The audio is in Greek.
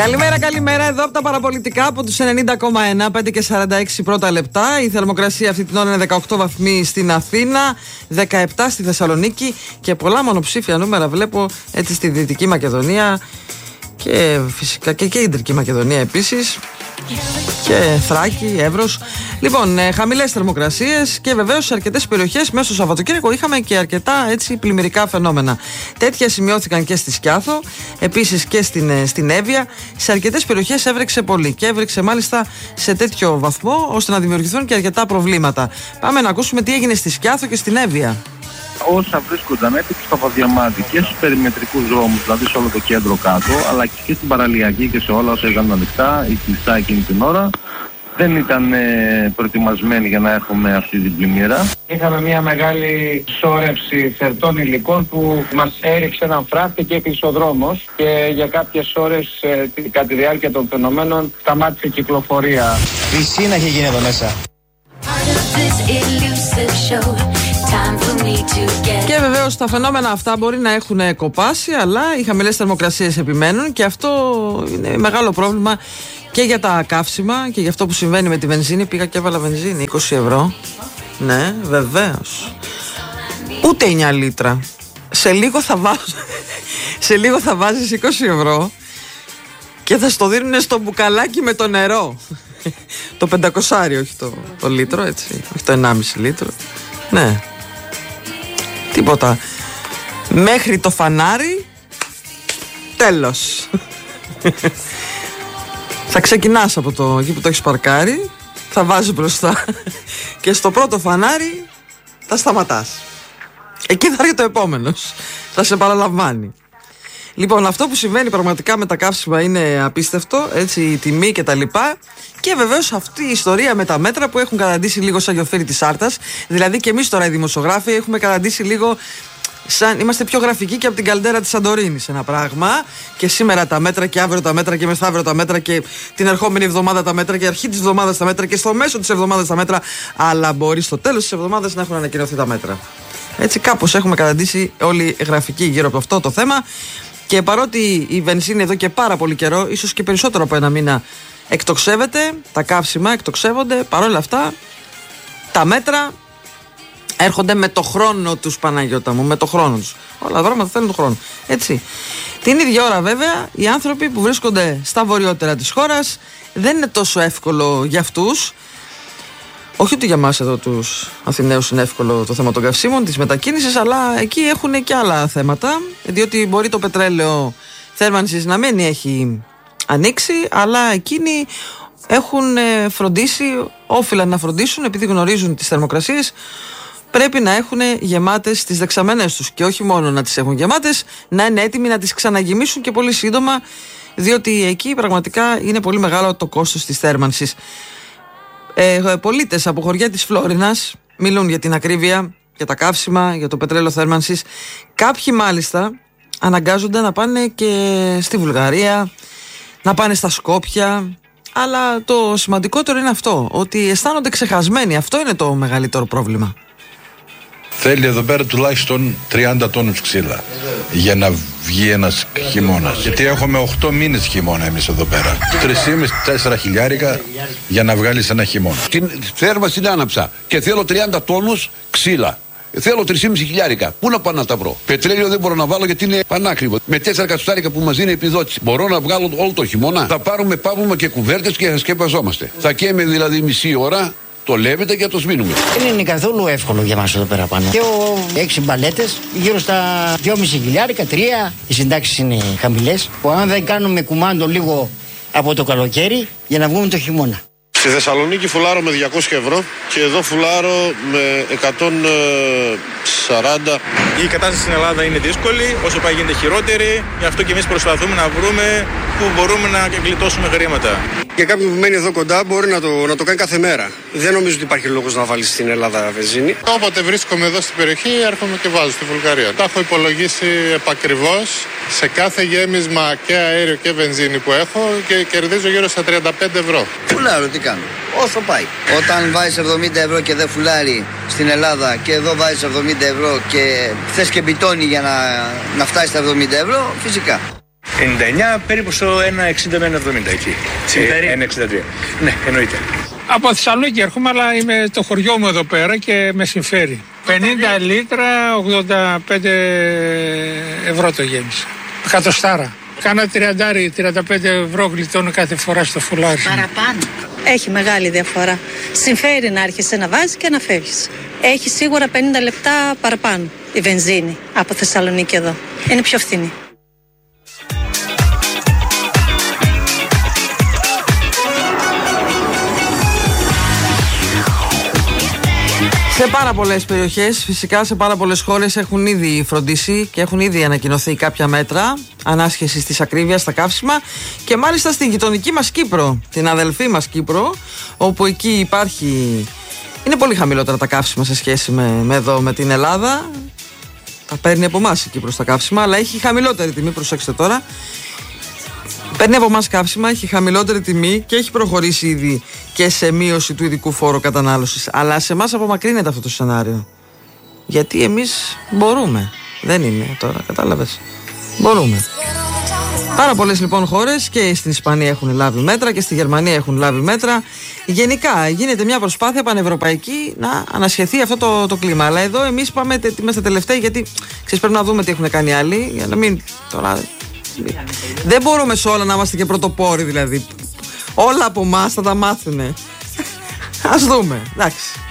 Καλημέρα, εδώ από τα παραπολιτικά από τους 90,1, 5 και 46 πρώτα λεπτά. Η θερμοκρασία αυτή την ώρα είναι 18 βαθμοί στην Αθήνα, 17 στη Θεσσαλονίκη και πολλά μονοψήφια νούμερα βλέπω έτσι στη Δυτική Μακεδονία και φυσικά και Κεντρική Μακεδονία επίσης και Θράκη, Εύρος. Λοιπόν, χαμηλές θερμοκρασίες και βεβαίως σε αρκετές περιοχές μέσα στο Σαββατοκύριακο είχαμε και αρκετά έτσι πλημμυρικά φαινόμενα. Τέτοια σημειώθηκαν και στη Σκιάθο, επίσης και στην Εύβοια. Σε αρκετές περιοχές έβρεξε πολύ και έβρεξε μάλιστα σε τέτοιο βαθμό ώστε να δημιουργηθούν και αρκετά προβλήματα. Πάμε να ακούσουμε τι έγινε στη Σκιάθο και στην Εύβοια. Όσα βρίσκονταν έτοιμοι στο Παδιαμάτι και στους περιμετρικούς δρόμους, δηλαδή σε όλο το κέντρο κάτω, αλλά και στην παραλιακή και σε όλα όσα είχαν ανοιχτά ή κλειστά εκείνη την ώρα, δεν ήταν προετοιμασμένοι για να έχουμε αυτή την πλημμύρα. Είχαμε μια μεγάλη σώρευση θερτών υλικών που μας έριξε έναν φράχτη και έκλεισε ο δρόμος και για κάποιες ώρες κατά τη διάρκεια των φαινομένων σταμάτησε η κυκλοφορία. Πισίνα είχε γίνει εδώ μέσα. Και βεβαίως τα φαινόμενα αυτά μπορεί να έχουν κοπάσει, αλλά οι χαμηλές θερμοκρασίες επιμένουν και αυτό είναι μεγάλο πρόβλημα και για τα καύσιμα και για αυτό που συμβαίνει με τη βενζίνη. Πήγα και έβαλα βενζίνη 20 ευρώ. Ναι, βεβαίως. Ούτε 9 λίτρα. Σε λίγο θα βάζεις 20 ευρώ και θα στο δίνουν στο μπουκαλάκι με το νερό. Το 500, όχι το λίτρο, έτσι. Όχι το 1,5 λίτρο. Ναι. Τίποτα. Μέχρι το φανάρι. Τέλος. Θα ξεκινάς από εκεί που το έχεις παρκάρει, θα βάζεις μπροστά και στο πρώτο φανάρι θα σταματάς. Εκεί θα έρχεται ο επόμενος. Θα σε παραλαμβάνει. Λοιπόν, αυτό που συμβαίνει πραγματικά με τα καύσιμα είναι απίστευτο, έτσι, η τιμή και τα λοιπά. Και βεβαίως αυτή η ιστορία με τα μέτρα που έχουν καταντήσει λίγο σαν γιοφύρι της Άρτας. Δηλαδή και εμείς τώρα οι δημοσιογράφοι έχουμε καταντήσει λίγο σαν είμαστε πιο γραφικοί και από την καλντέρα της Σαντορίνης ένα πράγμα. Και σήμερα τα μέτρα και αύριο τα μέτρα και μεθαύριο τα μέτρα και την ερχόμενη εβδομάδα τα μέτρα και αρχή της εβδομάδας τα μέτρα και στο μέσο της εβδομάδας τα μέτρα. Αλλά μπορεί στο τέλος της εβδομάδας να έχουν ανακοινωθεί τα μέτρα. Έτσι κάπως έχουμε καταντήσει όλοι γραφικοί γύρω από αυτό το θέμα. Και παρότι η βενζίνη εδώ και πάρα πολύ καιρό, ίσως και περισσότερο από ένα μήνα, εκτοξεύεται, τα καύσιμα εκτοξεύονται, παρόλα αυτά τα μέτρα έρχονται με το χρόνο τους, Παναγιώτα μου, με το χρόνο τους. Όλα τα πράγματα θέλουν το χρόνο. Έτσι. Την ίδια ώρα βέβαια οι άνθρωποι που βρίσκονται στα βορειότερα της χώρας δεν είναι τόσο εύκολο για αυτούς. Όχι ότι για μας εδώ τους Αθηναίους είναι εύκολο το θέμα των καυσίμων, της μετακίνησης, αλλά εκεί έχουν και άλλα θέματα, διότι μπορεί το πετρέλαιο θέρμανσης να μην έχει ανοίξει, αλλά εκείνοι έχουν φροντίσει, όφυλαν να φροντίσουν, επειδή γνωρίζουν τις θερμοκρασίες, πρέπει να έχουν γεμάτες τις δεξαμενές τους και όχι μόνο να τις έχουν γεμάτες, να είναι έτοιμοι να τις ξαναγεμίσουν και πολύ σύντομα, διότι εκεί πραγματικά είναι πολύ μεγάλο το κόστος της θέρμανσης. Πολίτες από χωριά της Φλόρινας μιλούν για την ακρίβεια, για τα καύσιμα, για το πετρέλαιο θέρμανσης. Κάποιοι μάλιστα αναγκάζονται να πάνε και στη Βουλγαρία, να πάνε στα Σκόπια. Αλλά το σημαντικότερο είναι αυτό, ότι αισθάνονται ξεχασμένοι. Αυτό είναι το μεγαλύτερο πρόβλημα. Θέλει εδώ πέρα τουλάχιστον 30 τόνους ξύλα για να βγει ένας χειμώνας. Γιατί έχουμε 8 μήνες χειμώνα εμείς εδώ πέρα. 3,5-4 χιλιάρικα για να βγάλεις ένα χειμώνα. Την θέρμανση την άναψα και θέλω 30 τόνους ξύλα. Θέλω 3,5 χιλιάρικα. Πού να πάω να τα βρω? Πετρέλαιο δεν μπορώ να βάλω γιατί είναι πανάκριβο. Με 4 εκατοστάρικα που μας δίνει επιδότηση. Μπορώ να βγάλω όλο το χειμώνα? Θα πάρουμε πάγωμα και κουβέρτες και θα σκεπαζόμαστε. Θα καίμε δηλαδή μισή ώρα. Το λέμε και το σβήνουμε. Δεν είναι καθόλου εύκολο για μας εδώ πέρα πάνω. Και 6 μπαλέτες, γύρω στα 2,5 χιλιάρικα, 3. Οι συντάξεις είναι χαμηλές. Αν δεν κάνουμε κουμάντο λίγο από το καλοκαίρι για να βγούμε το χειμώνα. Στη Θεσσαλονίκη φουλάρω με 200 ευρώ και εδώ φουλάρω με 140. Η κατάσταση στην Ελλάδα είναι δύσκολη, όσο πάει γίνεται χειρότερη. Γι' αυτό και εμείς προσπαθούμε να βρούμε που μπορούμε να γλιτώσουμε χρήματα. Για κάποιον που μένει εδώ κοντά μπορεί να το κάνει κάθε μέρα. Δεν νομίζω ότι υπάρχει λόγος να βάλει στην Ελλάδα βενζίνη. Όποτε βρίσκομαι εδώ στην περιοχή, έρχομαι και βάζω στη Βουλγαρία. Τα έχω υπολογίσει επακριβώς σε κάθε γέμισμα και αέριο και βενζίνη που έχω και κερδίζω γύρω στα 35 ευρώ. Φουλάρω, τι κάνω? Όσο πάει. Όταν βάζεις 70 ευρώ και δεν φουλάρει στην Ελλάδα και εδώ βάζεις 70 ευρώ και θες και μπιτόνι για να φτάσει στα 70 ευρώ, φυσικά. 99 περίπου στο 1,60 με 1,70 εκεί. 1,63. Ναι, εννοείται. Από Θεσσαλονίκη έρχομαι, αλλά είμαι το χωριό μου εδώ πέρα και με συμφέρει. 50 λίτρα, 85 ευρώ το γέμισα. Εκατοστάρα. Κάνα 30-35 ευρώ γλιτώνω κάθε φορά στο φουλάρι. Παραπάνω. Έχει μεγάλη διαφορά. Συμφέρει να άρχισε να βάζει και να φεύγεις. Έχει σίγουρα 50 λεπτά παραπάνω η βενζίνη από Θεσσαλονίκη εδώ. Είναι πιο φθηνή. Σε πάρα πολλές περιοχές, φυσικά σε πάρα πολλές χώρες έχουν ήδη φροντίσει και έχουν ήδη ανακοινωθεί κάποια μέτρα ανάσχεσης της ακρίβειας στα καύσιμα και μάλιστα στην γειτονική μας Κύπρο, την αδελφή μας Κύπρο, όπου εκεί υπάρχει... Είναι πολύ χαμηλότερα τα καύσιμα σε σχέση με εδώ, με την Ελλάδα. Τα παίρνει από εμάς η Κύπρος τα καύσιμα, αλλά έχει χαμηλότερη τιμή, προσέξτε τώρα. Παίρνει από εμάς καύσιμα, έχει χαμηλότερη τιμή και έχει προχωρήσει ήδη και σε μείωση του ειδικού φόρου κατανάλωσης. Αλλά σε εμάς απομακρύνεται αυτό το σενάριο. Γιατί εμείς μπορούμε. Δεν είναι τώρα, κατάλαβες. Μπορούμε. Πάρα πολλές λοιπόν χώρες και στην Ισπανία έχουν λάβει μέτρα και στη Γερμανία έχουν λάβει μέτρα. Γενικά γίνεται μια προσπάθεια πανευρωπαϊκή να ανασχεθεί αυτό το κλίμα. Αλλά εδώ εμείς είμαστε τελευταίοι γιατί ξέρεις, πρέπει να δούμε τι έχουν κάνει άλλοι. Για να μην τώρα. Δεν μπορούμε σε όλα να είμαστε και πρωτοπόροι δηλαδή. Όλα από εμάς θα τα μάθουνε. Ας δούμε. Εντάξει.